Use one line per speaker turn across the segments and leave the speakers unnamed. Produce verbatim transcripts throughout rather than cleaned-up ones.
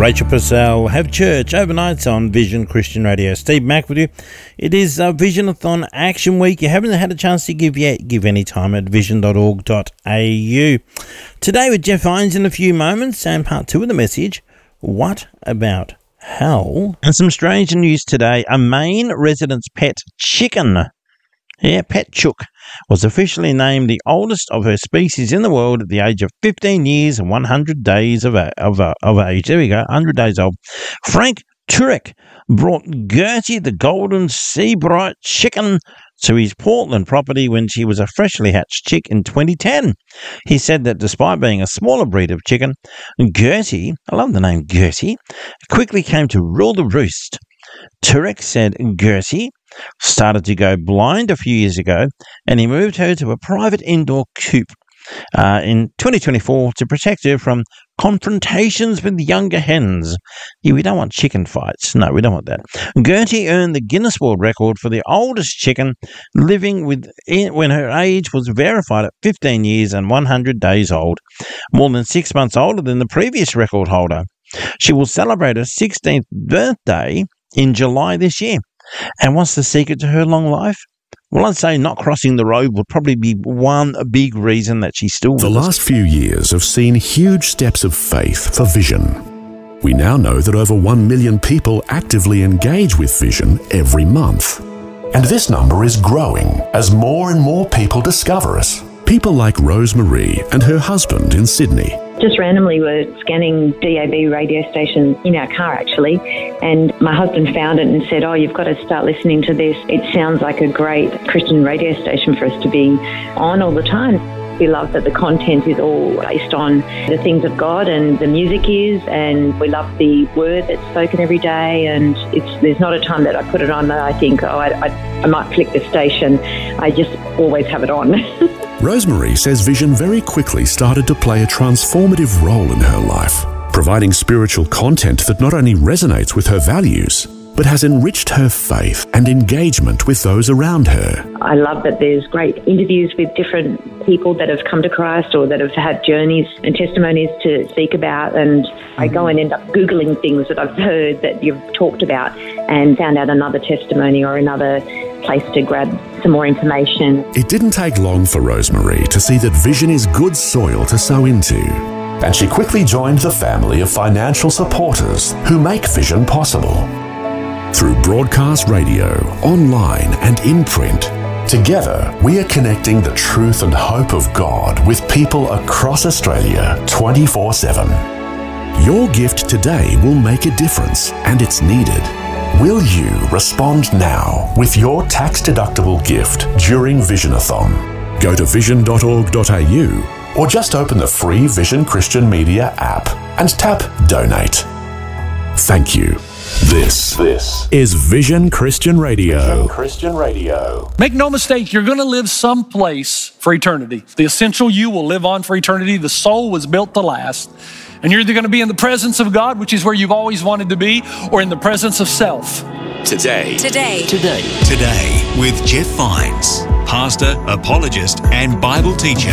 Rachel Purcell have church overnights on Vision Christian Radio. Steve Mack with you. It is uh, Visionathon Action Week. You haven't had a chance to give yet, give any time at vision dot org dot a u. Today with Jeff Hines in a few moments, and part two of the message, what about hell? And some strange news today. A Maine resident's pet chicken, yeah, Pet Chook, was officially named the oldest of her species in the world at the age of fifteen years and one hundred days of, of, of age. There we go, one hundred days old. Frank Turek brought Gertie the golden sea bright chicken to his Portland property when she was a freshly hatched chick in twenty ten. He said that despite being a smaller breed of chicken, Gertie, I love the name Gertie, quickly came to rule the roost. Turek said Gertie started to go blind a few years ago, and he moved her to a private indoor coop uh, in twenty twenty-four to protect her from confrontations with younger hens. Yeah, we don't want chicken fights. No, we don't want that. Gertie earned the Guinness World Record for the oldest chicken living with when her age was verified at fifteen years and one hundred days old, more than six months older than the previous record holder. She will celebrate her sixteenth birthday in July this year. And what's the secret to her long life? Well, I'd say not crossing the road would probably be one big reason that she's still with us.
The last few years have seen huge steps of faith for Vision. We now know that over one million people actively engage with Vision every month. And this number is growing as more and more people discover us. People like Rosemary and her husband in Sydney.
Just randomly were scanning D A B radio stations in our car, actually, and my husband found it and said, oh, you've got to start listening to this. It sounds like a great Christian radio station for us to be on all the time. We love that the content is all based on the things of God, and the music is, and we love the word that's spoken every day, and it's there's not a time that I put it on that I think, oh, I, I, I might click the station. I just always have it on.
Rosemary says Vision very quickly started to play a transformative role in her life, providing spiritual content that not only resonates with her values, but has enriched her faith and engagement with those around her.
I love that there's great interviews with different people that have come to Christ or that have had journeys and testimonies to speak about, and I go and end up Googling things that I've heard that you've talked about and found out another testimony or another place to grab some more information.
It didn't take long for Rosemary to see that Vision is good soil to sow into, and she quickly joined the family of financial supporters who make Vision possible. Through broadcast radio, online and in print, together we are connecting the truth and hope of God with people across Australia twenty-four seven. Your gift today will make a difference, and it's needed. Will you respond now with your tax-deductible gift during Visionathon? Go to vision dot org dot a u or just open the free Vision Christian Media app and tap Donate. Thank you. This, this is Vision Christian Radio. Vision Christian Radio.
Make no mistake, you're going to live someplace for eternity. The essential you will live on for eternity. The soul was built to last. And you're either going to be in the presence of God, which is where you've always wanted to be, or in the presence of self.
Today.
Today.
Today.
Today with Jeff Hines, pastor, apologist, and Bible teacher.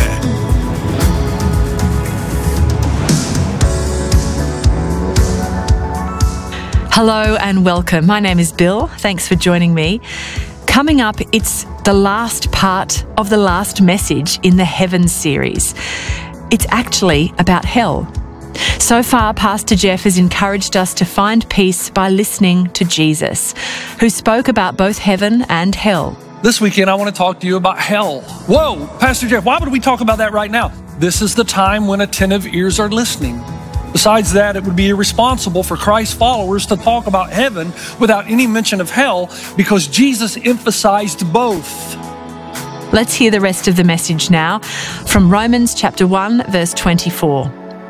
Hello and welcome. My name is Bill. Thanks for joining me. Coming up, it's the last part of the last message in the Heavens series. It's actually about hell. So far, Pastor Jeff has encouraged us to find peace by listening to Jesus, who spoke about both heaven and hell.
This weekend, I want to talk to you about hell. Whoa, Pastor Jeff, why would we talk about that right now? This is the time when attentive ears are listening. Besides that, it would be irresponsible for Christ's followers to talk about heaven without any mention of hell, because Jesus emphasized both.
Let's hear the rest of the message now from Romans chapter one, verse twenty-four.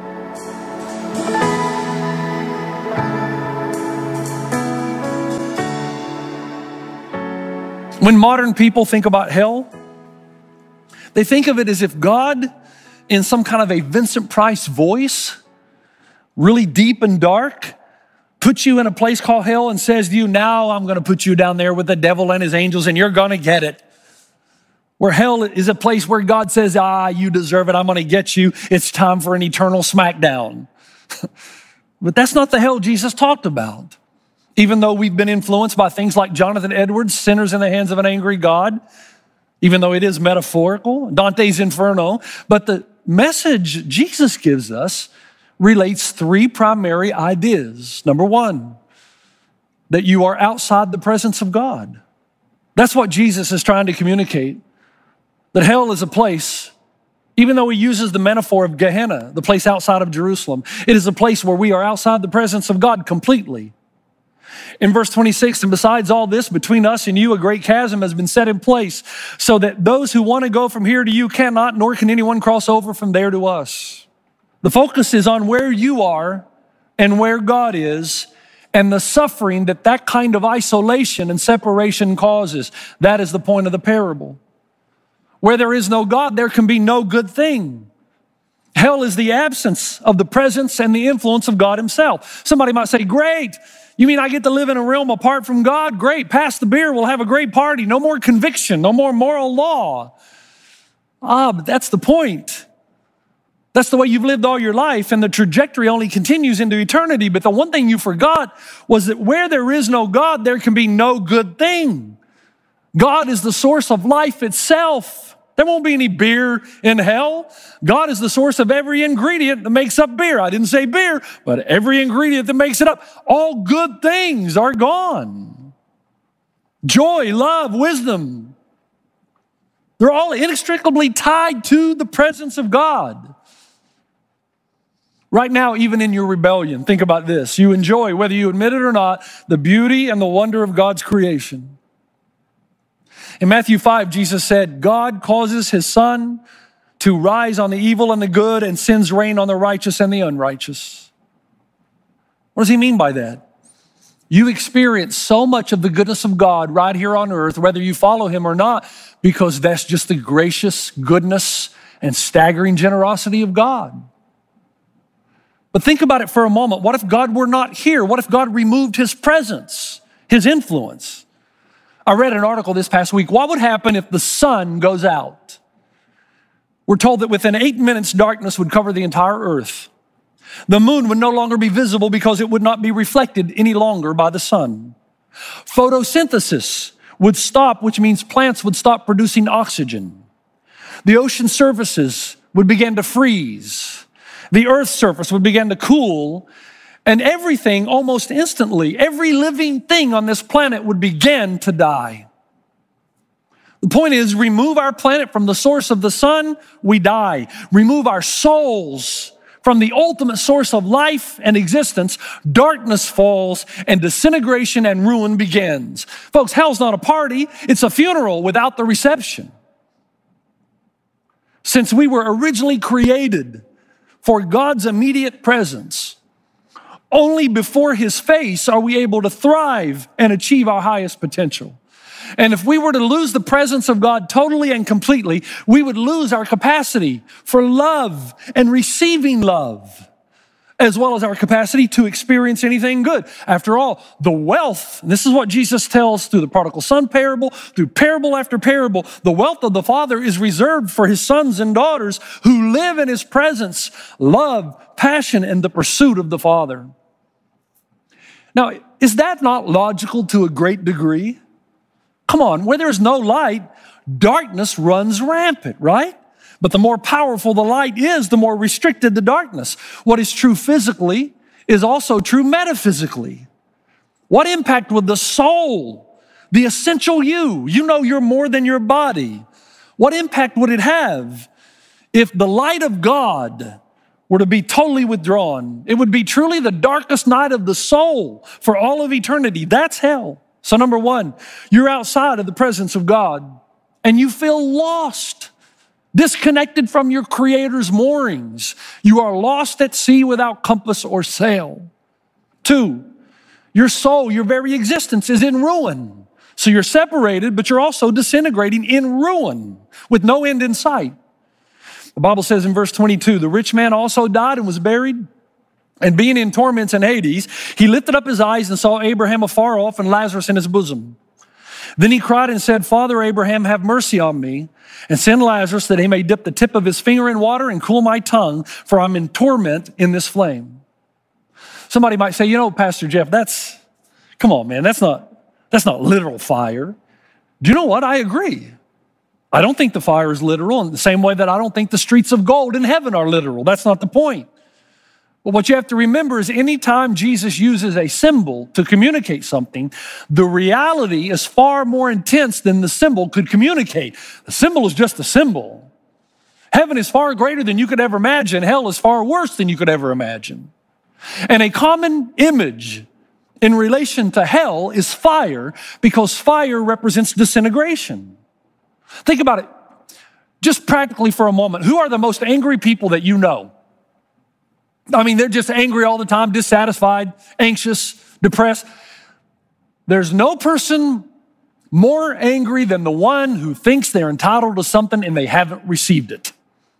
When modern people think about hell, they think of it as if God, in some kind of a Vincent Price voice, really deep and dark, puts you in a place called hell and says to you, now I'm going to put you down there with the devil and his angels and you're going to get it. Where hell is a place where God says, ah, you deserve it, I'm going to get you. It's time for an eternal smackdown. But that's not the hell Jesus talked about. Even though we've been influenced by things like Jonathan Edwards' Sinners in the Hands of an Angry God, even though it is metaphorical, Dante's Inferno, but the message Jesus gives us relates three primary ideas. Number one, that you are outside the presence of God. That's what Jesus is trying to communicate. That hell is a place, even though he uses the metaphor of Gehenna, the place outside of Jerusalem, it is a place where we are outside the presence of God completely. In verse twenty-six, and besides all this, between us and you, a great chasm has been set in place, so that those who want to go from here to you cannot, nor can anyone cross over from there to us. The focus is on where you are and where God is, and the suffering that that kind of isolation and separation causes. That is the point of the parable. Where there is no God, there can be no good thing. Hell is the absence of the presence and the influence of God himself. Somebody might say, great, you mean I get to live in a realm apart from God? Great, pass the beer, we'll have a great party. No more conviction, no more moral law. Ah, but that's the point. That's the way you've lived all your life, and the trajectory only continues into eternity. But the one thing you forgot was that where there is no God, there can be no good thing. God is the source of life itself. There won't be any beer in hell. God is the source of every ingredient that makes up beer. I didn't say beer, but every ingredient that makes it up. All good things are gone. Joy, love, wisdom. They're all inextricably tied to the presence of God. Right now, even in your rebellion, think about this. You enjoy, whether you admit it or not, the beauty and the wonder of God's creation. In Matthew five, Jesus said, God causes his sun to rise on the evil and the good and sends rain on the righteous and the unrighteous. What does he mean by that? You experience so much of the goodness of God right here on earth, whether you follow him or not, because that's just the gracious goodness and staggering generosity of God. But think about it for a moment. What if God were not here? What if God removed his presence, his influence? I read an article this past week. What would happen if the sun goes out? We're told that within eight minutes, darkness would cover the entire earth. The moon would no longer be visible because it would not be reflected any longer by the sun. Photosynthesis would stop, which means plants would stop producing oxygen. The ocean surfaces would begin to freeze. The earth's surface would begin to cool, and everything almost instantly, every living thing on this planet would begin to die. The point is, remove our planet from the source of the sun, we die. Remove our souls from the ultimate source of life and existence, darkness falls, and disintegration and ruin begins. Folks, hell's not a party, it's a funeral without the reception. Since we were originally created for God's immediate presence, only before his face are we able to thrive and achieve our highest potential. And if we were to lose the presence of God totally and completely, we would lose our capacity for love and receiving love, as well as our capacity to experience anything good. After all, the wealth, and this is what Jesus tells through the prodigal son parable, through parable after parable, the wealth of the Father is reserved for his sons and daughters who live in his presence, love, passion, and the pursuit of the Father. Now, is that not logical to a great degree? Come on, where there's no light, darkness runs rampant, right? But the more powerful the light is, the more restricted the darkness. What is true physically is also true metaphysically. What impact would the soul, the essential you, you know you're more than your body, what impact would it have if the light of God were to be totally withdrawn? It would be truly the darkest night of the soul for all of eternity. That's hell. So number one, you're outside of the presence of God and you feel lost, disconnected from your Creator's moorings. You are lost at sea without compass or sail. Two, your soul, your very existence is in ruin. So you're separated, but you're also disintegrating in ruin with no end in sight. The Bible says in verse twenty-two, the rich man also died and was buried. And being in torments in Hades, he lifted up his eyes and saw Abraham afar off and Lazarus in his bosom. Then he cried and said, Father Abraham, have mercy on me, and send Lazarus that he may dip the tip of his finger in water and cool my tongue, for I'm in torment in this flame. Somebody might say, you know, Pastor Jeff, that's, come on, man, that's not, that's not literal fire. Do you know what? I agree. I don't think the fire is literal in the same way that I don't think the streets of gold in heaven are literal. That's not the point. But what you have to remember is anytime Jesus uses a symbol to communicate something, the reality is far more intense than the symbol could communicate. The symbol is just a symbol. Heaven is far greater than you could ever imagine. Hell is far worse than you could ever imagine. And a common image in relation to hell is fire, because fire represents disintegration. Think about it just practically for a moment. Who are the most angry people that you know? I mean, they're just angry all the time, dissatisfied, anxious, depressed. There's no person more angry than the one who thinks they're entitled to something and they haven't received it.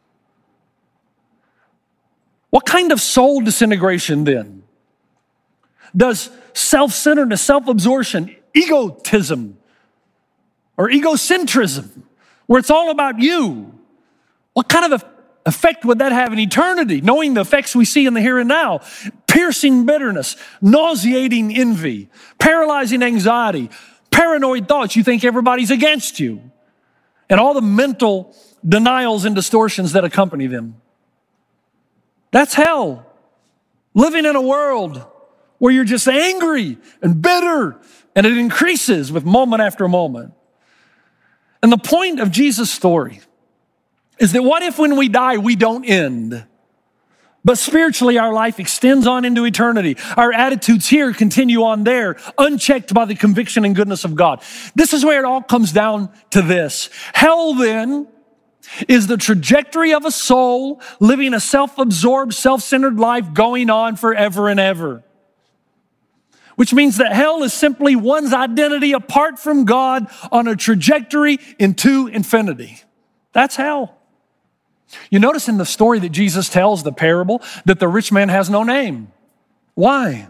What kind of soul disintegration then? Does self-centeredness, self-absorption, egotism, or egocentrism, where it's all about you, what kind of effect would that have in eternity, knowing the effects we see in the here and now? Piercing bitterness, nauseating envy, paralyzing anxiety, paranoid thoughts. You think everybody's against you, and all the mental denials and distortions that accompany them. That's hell. Living in a world where you're just angry and bitter, and it increases with moment after moment. And the point of Jesus' story is that what if when we die, we don't end? But spiritually, our life extends on into eternity. Our attitudes here continue on there, unchecked by the conviction and goodness of God. This is where it all comes down to this. Hell, then, is the trajectory of a soul living a self-absorbed, self-centered life going on forever and ever. Which means that hell is simply one's identity apart from God on a trajectory into infinity. That's hell. You notice in the story that Jesus tells, the parable, that the rich man has no name. Why?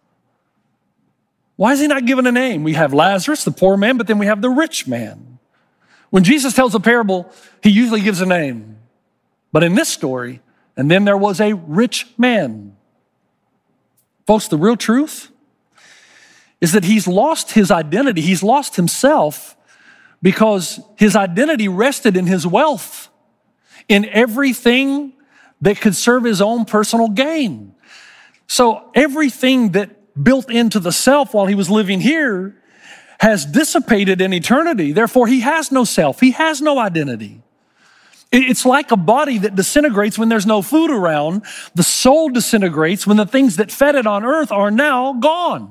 Why is he not given a name? We have Lazarus, the poor man, but then we have the rich man. When Jesus tells a parable, he usually gives a name. But in this story, and then there was a rich man. Folks, the real truth is that he's lost his identity. He's lost himself because his identity rested in his wealth, in everything that could serve his own personal gain. So everything that built into the self while he was living here has dissipated in eternity. Therefore, he has no self. He has no identity. It's like a body that disintegrates when there's no food around. The soul disintegrates when the things that fed it on earth are now gone.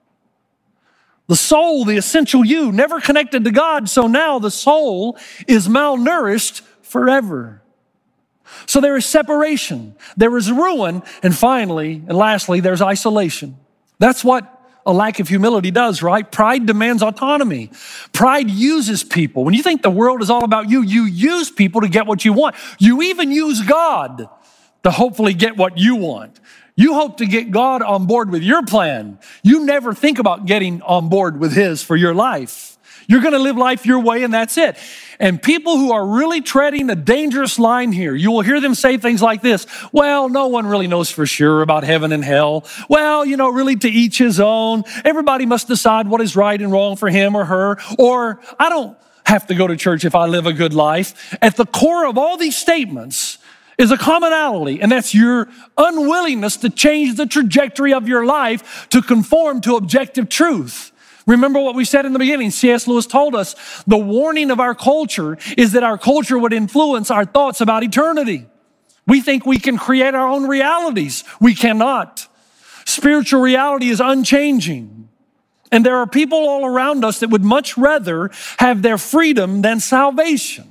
The soul, the essential you, never connected to God, so now the soul is malnourished forever. So there is separation, there is ruin, and finally, and lastly, there's isolation. That's what a lack of humility does, right? Pride demands autonomy. Pride uses people. When you think the world is all about you, you use people to get what you want. You even use God to hopefully get what you want. You hope to get God on board with your plan. You never think about getting on board with His for your life. You're going to live life your way, and that's it. And people who are really treading a dangerous line here, you will hear them say things like this. Well, no one really knows for sure about heaven and hell. Well, you know, really to each his own. Everybody must decide what is right and wrong for him or her. Or I don't have to go to church if I live a good life. At the core of all these statements is a commonality, and that's your unwillingness to change the trajectory of your life to conform to objective truth. Remember what we said in the beginning. C S Lewis told us the warning of our culture is that our culture would influence our thoughts about eternity. We think we can create our own realities. We cannot. Spiritual reality is unchanging. And there are people all around us that would much rather have their freedom than salvation.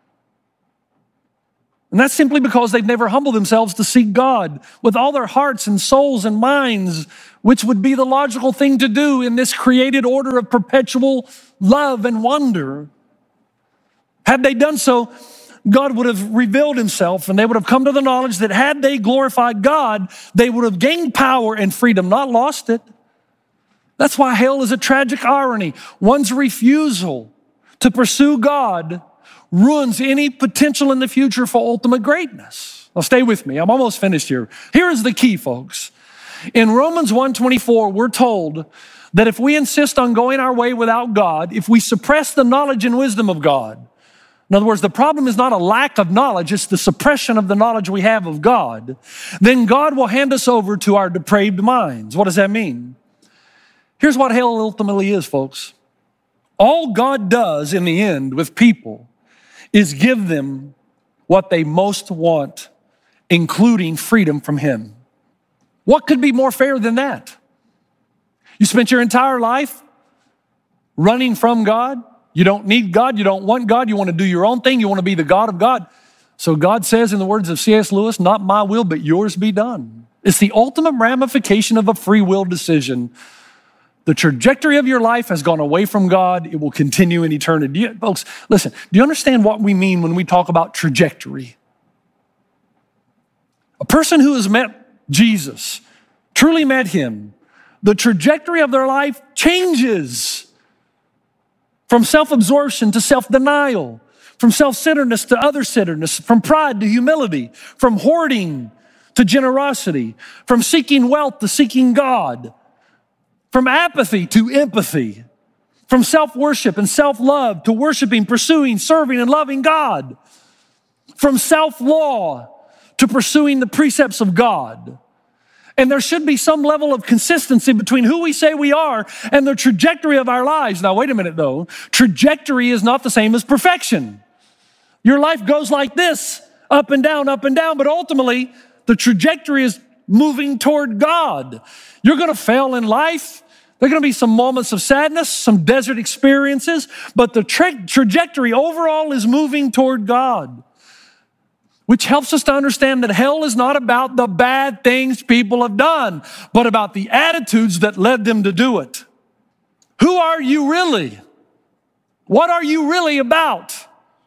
And that's simply because they've never humbled themselves to seek God with all their hearts and souls and minds, which would be the logical thing to do in this created order of perpetual love and wonder. Had they done so, God would have revealed Himself, and they would have come to the knowledge that had they glorified God, they would have gained power and freedom, not lost it. That's why hell is a tragic irony. One's refusal to pursue God ruins any potential in the future for ultimate greatness. Now stay with me. I'm almost finished here. Here is the key, folks. In Romans one twenty-four, we're told that if we insist on going our way without God, if we suppress the knowledge and wisdom of God, in other words, the problem is not a lack of knowledge, it's the suppression of the knowledge we have of God, then God will hand us over to our depraved minds. What does that mean? Here's what hell ultimately is, folks. All God does in the end with people is give them what they most want, including freedom from Him. What could be more fair than that? You spent your entire life running from God. You don't need God. You don't want God. You want to do your own thing. You want to be the God of God. So God says in the words of C S Lewis, not my will, but yours be done. It's the ultimate ramification of a free will decision. The trajectory of your life has gone away from God. It will continue in eternity. You, folks, listen, do you understand what we mean when we talk about trajectory? A person who has met Jesus, truly met Him, the trajectory of their life changes from self-absorption to self-denial, from self-centeredness to other-centeredness, from pride to humility, from hoarding to generosity, from seeking wealth to seeking God, from apathy to empathy, from self-worship and self-love to worshiping, pursuing, serving, and loving God, from self-law to pursuing the precepts of God. And there should be some level of consistency between who we say we are and the trajectory of our lives. Now, wait a minute, though. Trajectory is not the same as perfection. Your life goes like this, up and down, up and down, but ultimately, the trajectory is moving toward God. You're going to fail in life. There are going to be some moments of sadness, some desert experiences, but the tra- trajectory overall is moving toward God. Which helps us to understand that hell is not about the bad things people have done, but about the attitudes that led them to do it. Who are you really? What are you really about?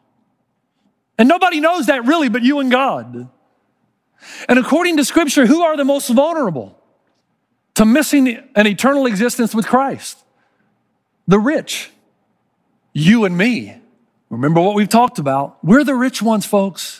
And nobody knows that really but you and God. And according to Scripture, who are the most vulnerable to missing an eternal existence with Christ? The rich. You and me. Remember what we've talked about. We're the rich ones, folks.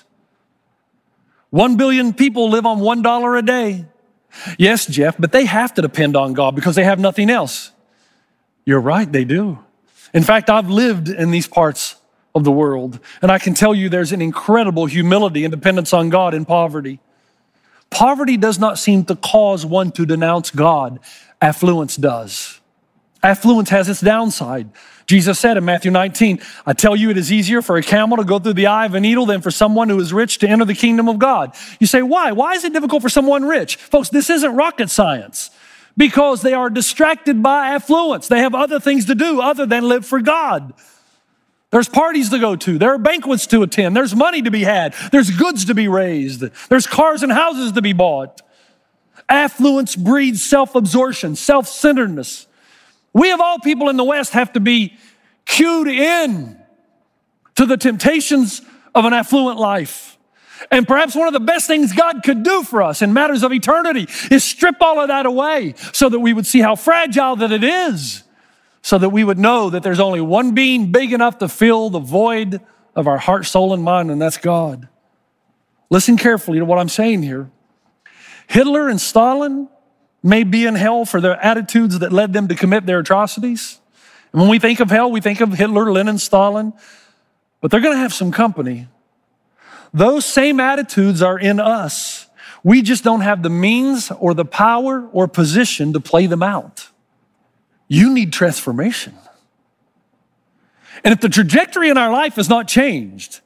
One billion people live on one dollar a day. Yes, Jeff, but they have to depend on God because they have nothing else. You're right, they do. In fact, I've lived in these parts of the world, and I can tell you there's an incredible humility and dependence on God in poverty. Poverty does not seem to cause one to denounce God. Affluence does. Affluence has its downside. Jesus said in Matthew nineteen, I tell you it is easier for a camel to go through the eye of a needle than for someone who is rich to enter the kingdom of God. You say, why? Why is it difficult for someone rich? Folks, this isn't rocket science. Because they are distracted by affluence. They have other things to do other than live for God. There's parties to go to. There are banquets to attend. There's money to be had. There's goods to be raised. There's cars and houses to be bought. Affluence breeds self-absorption, self-centeredness. We of all people in the West have to be cued in to the temptations of an affluent life. And perhaps one of the best things God could do for us in matters of eternity is strip all of that away so that we would see how fragile that it is, so that we would know that there's only one being big enough to fill the void of our heart, soul, and mind, and that's God. Listen carefully to what I'm saying here. Hitler and Stalin may be in hell for their attitudes that led them to commit their atrocities. And when we think of hell, we think of Hitler, Lenin, Stalin, but they're going to have some company. Those same attitudes are in us. We just don't have the means or the power or position to play them out. You need transformation. And if the trajectory in our life has not changed,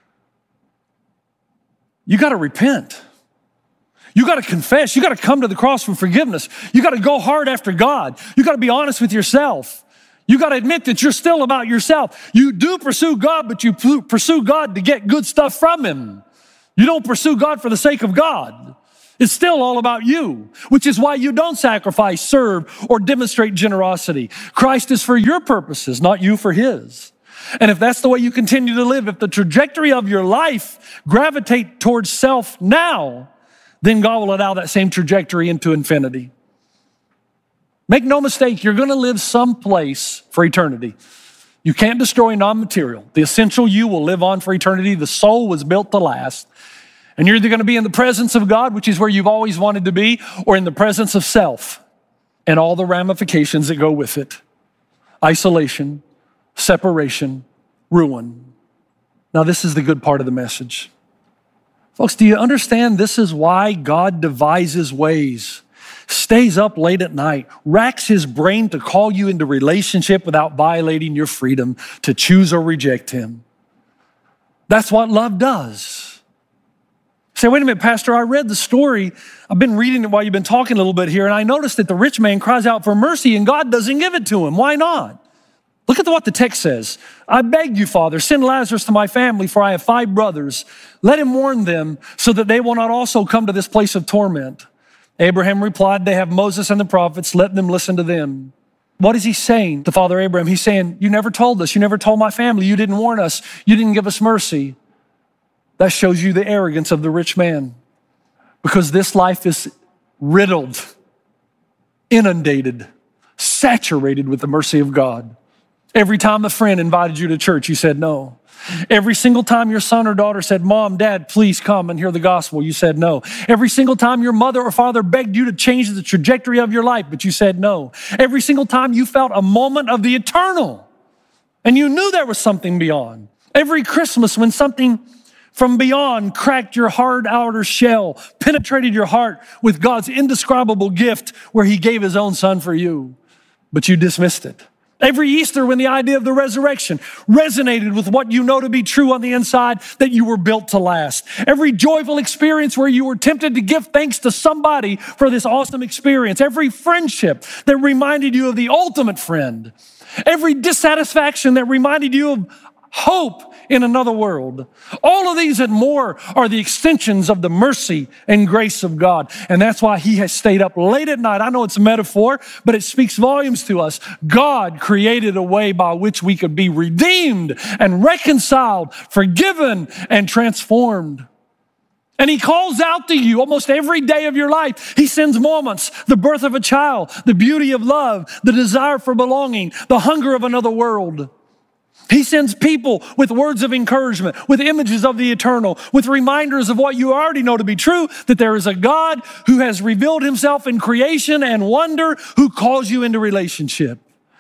you got to repent. You got to confess. You got to come to the cross for forgiveness. You got to go hard after God. You got to be honest with yourself. You got to admit that you're still about yourself. You do pursue God, but you pursue God to get good stuff from Him. You don't pursue God for the sake of God. It's still all about you, which is why you don't sacrifice, serve, or demonstrate generosity. Christ is for your purposes, not you for His. And if that's the way you continue to live, if the trajectory of your life gravitate towards self now, then God will allow that same trajectory into infinity. Make no mistake, you're going to live someplace for eternity. You can't destroy non-material. The essential you will live on for eternity. The soul was built to last. And you're either going to be in the presence of God, which is where you've always wanted to be, or in the presence of self and all the ramifications that go with it. Isolation, separation, ruin. Now, this is the good part of the message. Folks, do you understand this is why God devises ways, stays up late at night, racks his brain to call you into relationship without violating your freedom to choose or reject him? That's what love does. Say, wait a minute, Pastor, I read the story. I've been reading it while you've been talking a little bit here, and I noticed that the rich man cries out for mercy and God doesn't give it to him. Why not? Look at what the text says. I beg you, Father, send Lazarus to my family, for I have five brothers. Let him warn them so that they will not also come to this place of torment. Abraham replied, they have Moses and the prophets. Let them listen to them. What is he saying to Father Abraham? He's saying, you never told us. You never told my family. You didn't warn us. You didn't give us mercy. That shows you the arrogance of the rich man, because this life is riddled, inundated, saturated with the mercy of God. Every time a friend invited you to church, you said no. Every single time your son or daughter said, Mom, Dad, please come and hear the gospel, you said no. Every single time your mother or father begged you to change the trajectory of your life, but you said no. Every single time you felt a moment of the eternal and you knew there was something beyond. Every Christmas when something from beyond cracked your hard outer shell, penetrated your heart with God's indescribable gift where he gave his own son for you, but you dismissed it. Every Easter when the idea of the resurrection resonated with what you know to be true on the inside, that you were built to last. Every joyful experience where you were tempted to give thanks to somebody for this awesome experience. Every friendship that reminded you of the ultimate friend. Every dissatisfaction that reminded you of hope in another world. All of these and more are the extensions of the mercy and grace of God. And that's why he has stayed up late at night. I know it's a metaphor, but it speaks volumes to us. God created a way by which we could be redeemed and reconciled, forgiven and transformed. And he calls out to you almost every day of your life. He sends moments, the birth of a child, the beauty of love, the desire for belonging, the hunger of another world. He sends people with words of encouragement, with images of the eternal, with reminders of what you already know to be true, that there is a God who has revealed himself in creation and wonder, who calls you into relationship.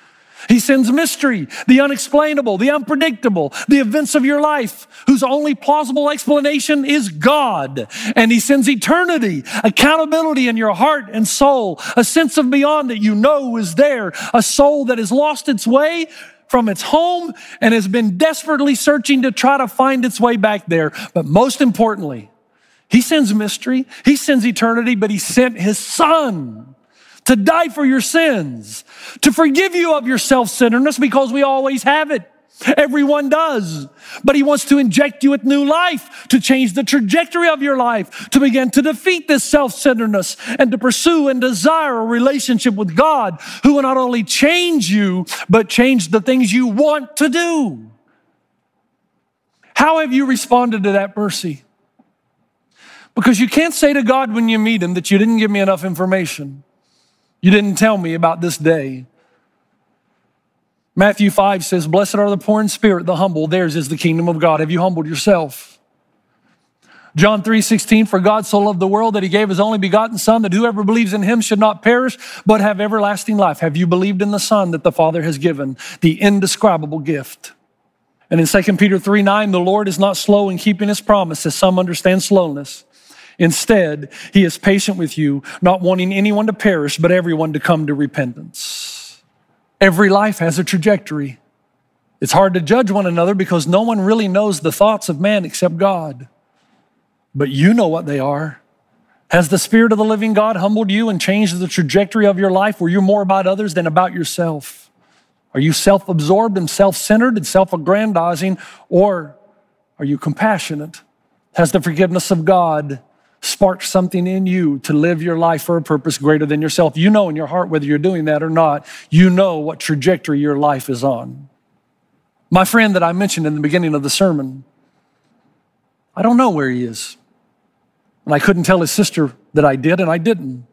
He sends mystery, the unexplainable, the unpredictable, the events of your life, whose only plausible explanation is God. And he sends eternity, accountability in your heart and soul, a sense of beyond that you know is there, a soul that has lost its way from its home and has been desperately searching to try to find its way back there. But most importantly, he sends mystery, he sends eternity, but he sent his son to die for your sins, to forgive you of your self-centeredness, because we always have it. Everyone does. But he wants to inject you with new life, to change the trajectory of your life, to begin to defeat this self-centeredness and to pursue and desire a relationship with God, who will not only change you, but change the things you want to do. How have you responded to that mercy? Because you can't say to God when you meet him that you didn't give me enough information. You didn't tell me about this day. Matthew five says, blessed are the poor in spirit, the humble, theirs is the kingdom of God. Have you humbled yourself? John three sixteen, for God so loved the world that he gave his only begotten son, that whoever believes in him should not perish, but have everlasting life. Have you believed in the Son that the Father has given, the indescribable gift? And in Second Peter three nine, the Lord is not slow in keeping his promise, as some understand slowness. Instead, he is patient with you, not wanting anyone to perish, but everyone to come to repentance. Every life has a trajectory. It's hard to judge one another because no one really knows the thoughts of man except God. But you know what they are. Has the Spirit of the living God humbled you and changed the trajectory of your life where you're more about others than about yourself? Are you self-absorbed and self-centered and self-aggrandizing, or are you compassionate? Has the forgiveness of God sparked something in you to live your life for a purpose greater than yourself? You know in your heart, whether you're doing that or not, you know what trajectory your life is on. My friend that I mentioned in the beginning of the sermon, I don't know where he is. And I couldn't tell his sister that I did, and I didn't.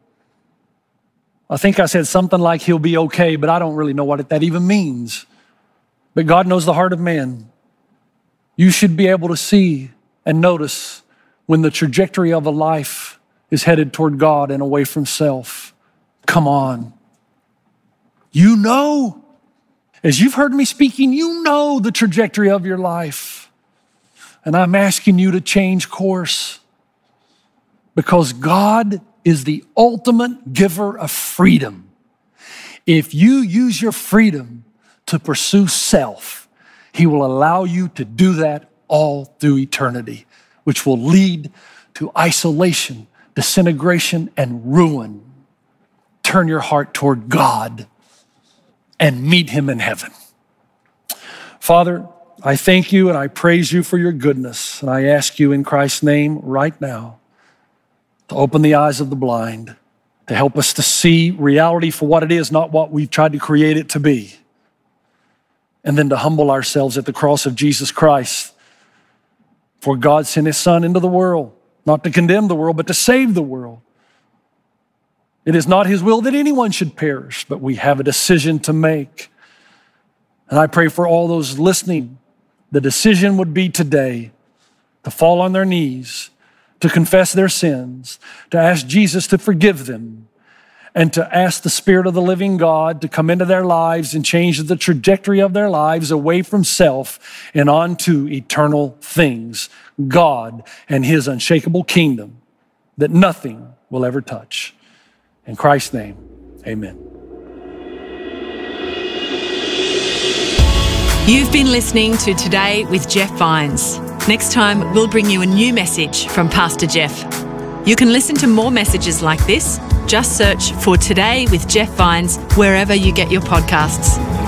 I think I said something like he'll be okay, but I don't really know what that even means. But God knows the heart of man. You should be able to see and notice when the trajectory of a life is headed toward God and away from self. Come on. You know, as you've heard me speaking, you know the trajectory of your life. And I'm asking you to change course, because God is the ultimate giver of freedom. If you use your freedom to pursue self, He will allow you to do that all through eternity, which will lead to isolation, disintegration, and ruin. Turn your heart toward God and meet Him in heaven. Father, I thank you and I praise you for your goodness. And I ask you in Christ's name right now to open the eyes of the blind, to help us to see reality for what it is, not what we've tried to create it to be. And then to humble ourselves at the cross of Jesus Christ. For God sent His Son into the world, not to condemn the world, but to save the world. It is not His will that anyone should perish, but we have a decision to make. And I pray for all those listening, the decision would be today to fall on their knees, to confess their sins, to ask Jesus to forgive them, and to ask the Spirit of the living God to come into their lives and change the trajectory of their lives away from self and onto eternal things, God and His unshakable kingdom that nothing will ever touch. In Christ's name, amen.
You've been listening to Today with Jeff Vines. Next time, we'll bring you a new message from Pastor Jeff. You can listen to more messages like this. Just search for Today with Jeff Vines wherever you get your podcasts.